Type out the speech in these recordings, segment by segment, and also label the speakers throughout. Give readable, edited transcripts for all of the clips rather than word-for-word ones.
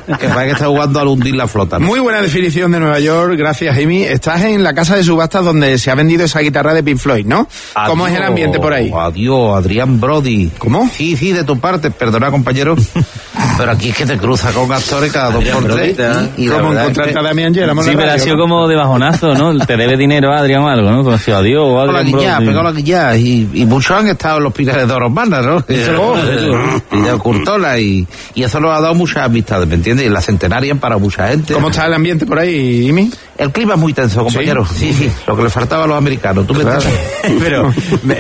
Speaker 1: Que parece que está jugando al hundir la flota, ¿no?
Speaker 2: Muy buena definición de Nueva York, gracias, Jimmy. Estás en la casa de subastas donde se ha vendido esa guitarra de Pink Floyd, ¿no?
Speaker 1: Adiós,
Speaker 2: ¿cómo es el ambiente por ahí?
Speaker 1: Adiós, Adrián Brody.
Speaker 2: ¿Cómo?
Speaker 1: Sí, de tu parte, perdona, compañero. Pero aquí es que te cruza con actores cada 2 por 3.
Speaker 2: Y como encontrarte a Damián Yera.
Speaker 3: Sí, pero ha sido como de bajonazo, ¿no? Te debe dinero a Adrián o algo, ¿no? Como ha sido adiós o Adrián Brody.
Speaker 1: Pegó la guilla, y muchos han estado en los Pilares de Oro Banda, ¿no? Y de Curtola, y eso nos ha dado muchas amistades, ¿me entiendes? Y la centenaria para mucha gente.
Speaker 2: ¿Cómo está el ambiente por ahí, Jimmy?
Speaker 1: El clima es muy tenso, compañero. Sí. Lo que le faltaba a los americanos. ¿Tú me entiendes?
Speaker 4: Pero,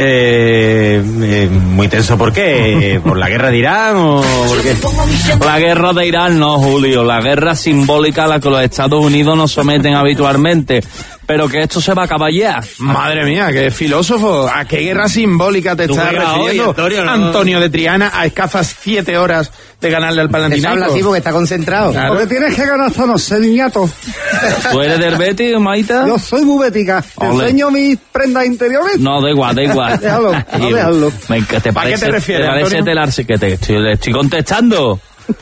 Speaker 4: muy tenso, ¿por qué? ¿Por la guerra de Irán o por qué?
Speaker 3: La guerra de Irán no, Julio. La guerra simbólica a la que los Estados Unidos nos someten habitualmente. Pero que esto se va a acabar ya.
Speaker 2: Madre mía, qué filósofo. ¿A qué guerra simbólica te estás refiriendo, Antonio de Triana, a escasas 7 horas de ganarle al Panathinaikos?
Speaker 5: Habla así porque está concentrado.
Speaker 2: Claro.
Speaker 5: Porque tienes que ganar hasta no sé, niñato.
Speaker 3: ¿Tú eres del Betis, Maita?
Speaker 5: Yo soy muy bética. ¿Te enseño mis prendas interiores?
Speaker 3: No, da igual.
Speaker 5: Déjalo.
Speaker 3: ¿Te
Speaker 2: ¿A qué te refieres,
Speaker 3: Antonio? Que te estoy contestando.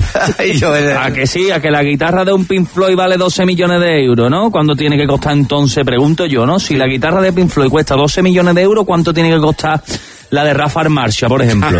Speaker 3: A que sí, a que la guitarra de un Pink Floyd vale 12 millones de euros, ¿no? ¿Cuánto tiene que costar entonces? Pregunto yo, ¿no? Si la guitarra de Pink Floyd cuesta 12 millones de euros, ¿cuánto tiene que costar la de Rafa Marcha, por ejemplo?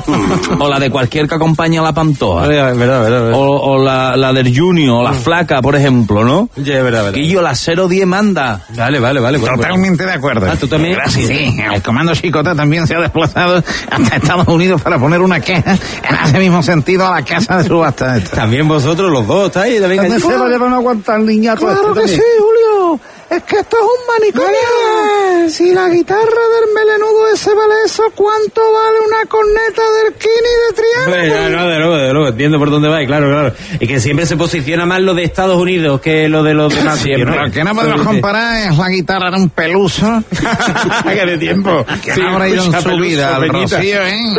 Speaker 3: O la de cualquier que acompañe a la Pantoja.
Speaker 4: Verdad.
Speaker 3: O la del Junior, o la Flaca, por ejemplo, ¿no?
Speaker 4: Ya, verdad.
Speaker 3: Y yo la 010 manda.
Speaker 4: Vale.
Speaker 1: Totalmente de acuerdo.
Speaker 3: ¿Tú también?
Speaker 1: Gracias. Sí, el comando Chicota también se ha desplazado hasta Estados Unidos para poner una queja en ese mismo sentido a la casa de subasta.
Speaker 4: También vosotros los dos estáis también.
Speaker 5: ¿Dónde se van a aguantar, niñato?
Speaker 1: Claro que sí, Julio. Es que esto es un manicomio. Si la guitarra del melenudo ese vale eso, ¿cuánto vale una corneta del Kini de Triana?
Speaker 4: De luego, entiendo por dónde vais, claro. Y que siempre se posiciona más lo de Estados Unidos que lo de los demás.
Speaker 1: Lo que no podemos comparar es la guitarra de un peluso.
Speaker 2: Que de tiempo.
Speaker 1: Que no habrá ido en su vida al Rocío,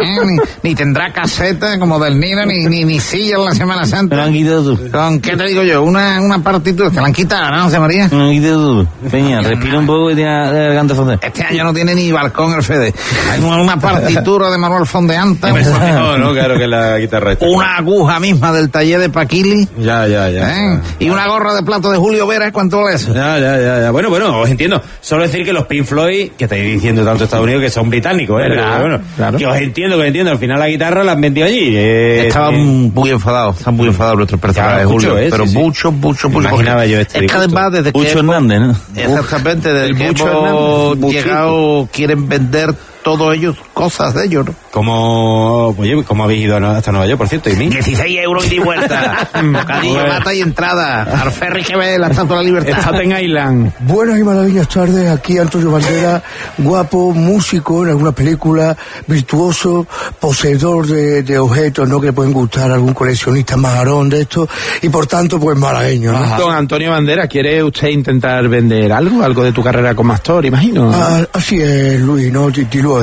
Speaker 1: ni tendrá caseta como del Nino, ni silla en la Semana Santa.
Speaker 3: ¿Te la han quitado tú?
Speaker 1: ¿Con qué te digo yo? Una partitura. Te la han quitado, ¿no, José María?
Speaker 3: ¿Te la han quitado tú? Peña, respira un poco y tiene garganta fondeada.
Speaker 1: Este año no tiene ni balcón el Fede. Hay una partitura de Manuel Fondeanta.
Speaker 4: No, claro que la guitarra está.
Speaker 1: Una aguja misma del taller de Paquili.
Speaker 4: Ya.
Speaker 1: Y una gorra de plato de Julio Vera, ¿cuánto vale eso?
Speaker 4: Ya. Bueno, os entiendo. Solo decir que los Pink Floyd, que estáis diciendo tanto Estados Unidos, que son británicos,
Speaker 2: Claro.
Speaker 4: Que os entiendo. Al final la guitarra la han vendido allí.
Speaker 1: Estaban muy enfadados nuestros personajes, Julio. Pero mucho.
Speaker 4: Imaginaba yo este.
Speaker 1: Es que además desde
Speaker 3: Pucho Hernández, ¿no?
Speaker 1: Exactamente, desde que hemos llegado quieren vender todos ellos cosas de ellos, ¿no?
Speaker 4: ¿Cómo habéis ido hasta Nueva York, por cierto? ¿Y mí?
Speaker 1: 16 euros ida y vuelta. Bocadillo, mata y entrada. Al ferry que ve la Estatua de la Libertad.
Speaker 2: Staten Island.
Speaker 5: Buenas y maravillosas tardes, aquí Antonio Bandera, guapo, músico en alguna película, virtuoso, poseedor de objetos, ¿no? Que pueden gustar a algún coleccionista majarón de esto, y por tanto, pues malagueño, ¿no?
Speaker 2: Don Antonio Bandera, ¿quiere usted intentar vender algo de tu carrera como actor, imagino?
Speaker 5: Así es, Luis, ¿no?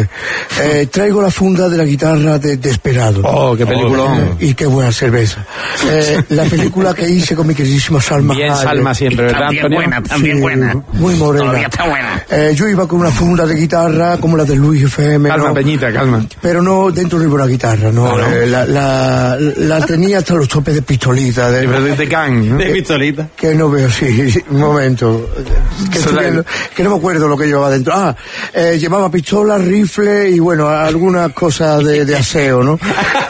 Speaker 5: Traigo la funda de la guitarra de Desperado.
Speaker 2: Oh, qué película.
Speaker 5: Y qué buena cerveza. La película que hice con mi queridísima Salma.
Speaker 2: Bien
Speaker 5: Hayek.
Speaker 2: Salma siempre, ¿verdad,
Speaker 1: También
Speaker 2: Antonio?
Speaker 1: también buena.
Speaker 5: Muy morena.
Speaker 1: Todavía está buena.
Speaker 5: Yo iba con una funda de guitarra como la de Luis FM.
Speaker 2: Calma,
Speaker 5: ¿no?
Speaker 2: Peñita, calma.
Speaker 5: Pero no dentro de una guitarra, ¿no? La tenía hasta los topes de pistolita.
Speaker 2: De can, ¿no?
Speaker 4: De pistolita.
Speaker 5: Que no veo, sí, un momento. Que no me acuerdo lo que llevaba dentro. Llevaba pistola, rifle y bueno, algunas cosas de aseo, ¿no?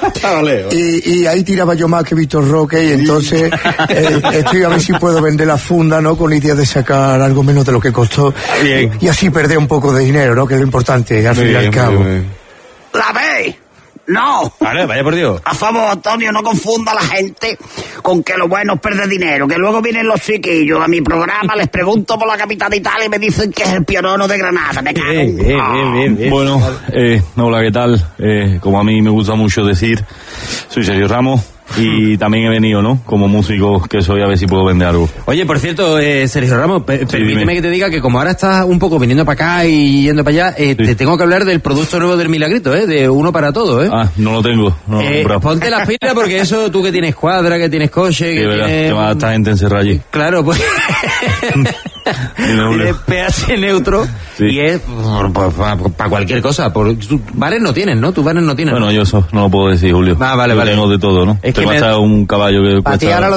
Speaker 5: Y ahí tiraba yo más que Víctor Roque y entonces estoy a ver si puedo vender la funda, ¿no? Con idea de sacar algo menos de lo que costó.
Speaker 4: Bien.
Speaker 5: Y así perder un poco de dinero, ¿no? Que es lo importante, al fin y al cabo.
Speaker 1: ¿La veis? No.
Speaker 4: Vale, vaya por Dios.
Speaker 1: A favor, Antonio, no confunda a la gente con que lo bueno es perder dinero, que luego vienen los chiquillos a mi programa, les pregunto por la capital de Italia y me dicen que es el Pionono de Granada. Me cago en...
Speaker 4: Bien.
Speaker 3: Bueno, hola, ¿qué tal? Como a mí me gusta mucho decir, soy Sergio Ramos y también he venido, ¿no? Como músico que soy, a ver si puedo vender algo.
Speaker 4: Oye, por cierto, Sergio Ramos, permíteme que te diga que como ahora estás un poco viniendo para acá y yendo para allá, te tengo que hablar del producto nuevo del Milagrito, de Uno para Todo,
Speaker 3: No lo tengo. No,
Speaker 4: ponte las pilas porque eso, tú que tienes cuadra, que tienes coche, que
Speaker 3: te va a estar gente encerrada allí.
Speaker 4: Claro, pues... Tienes pH neutro y es para cualquier cosa. Bares no tienes, ¿no? Tus bares no tienes.
Speaker 3: Bueno, yo eso no lo puedo decir, Julio.
Speaker 4: Vale.
Speaker 3: Tengo de todo, ¿no?
Speaker 4: Es
Speaker 3: te
Speaker 4: que
Speaker 3: va a estar un caballo que cuesta...